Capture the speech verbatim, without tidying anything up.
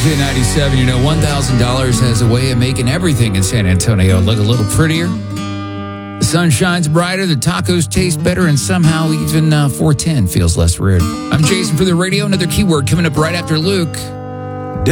K ninety-seven, you know, one thousand dollars has a way of making everything in San Antonio look a little prettier. The sun shines brighter, the tacos taste better, and somehow even uh, four ten feels less rude. I'm Jason for the radio. Another keyword coming up right after Luke.